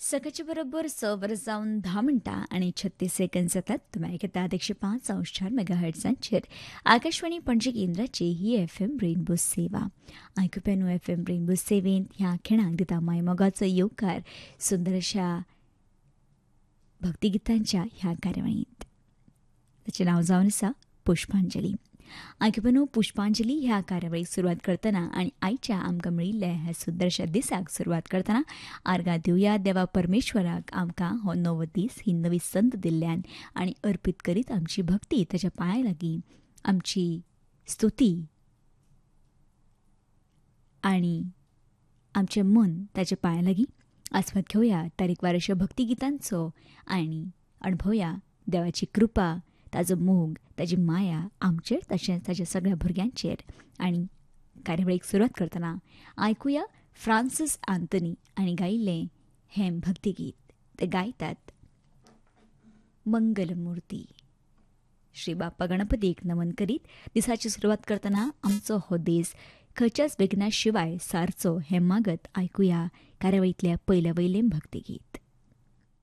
सकाळच्या बरोबर 6 जावन 10 मिनटां आणि 36 सेकंद जातात. तुम्ही ऐकता 105.4 मेगाहर्ट्झांचेर आकाशवाणी पणजी केंद्राची ही एफएम रेनबो सेवा. आयकुप्यानो एफएम रेनबो सेवेंत ह्या खिणाक दिता मायमोगाचो येवकार सुंदर अशा भक्तिगितांच्या ह्या कार्यावळींत. ताचें नांव जावन आसा पुष्पांजली. आयकुप्यानो पुष्पांजली ह्या कार्यावळीक सुरवात करतना आनी आयच्या आमकां मेळिल्ल्या ह्या सुंदरशा दिसाक सुरवात करतना आर्गां दिवया देवा परमेश्वराक आमकां हो नवो दीस ही नवी संद दिल्ल्यान आनी अर्पीत करीत आमची भक्ती ताच्या पांया लागीं आमची स्तुती आनी आमचें मन ताच्या पांया लागीं आस्वाद घेवया तारीकवार अशा भक्तिगितांचो आनी अणभवया देवाची कृपा ताजो मोग ताजी माया आमचेर तशेंच ताच्या सगळ्या भुरग्यांचेर. आनी कार्यावळीक सुरवात करतना आयकुया फ्रांसीस आंतनी आनी गायिल्लें हें भक्तिगीत. ते गायतात मंगलमुर्ती. श्री बाप्पा गणपतीक नमन करीत दिसाची सुरवात करतना आमचो हो दीस खंयच्याच विघ्ना शिवाय सारचो हें मागत आयकुया कार्यावळींतल्या पयल्या वयलें भक्तिगीत.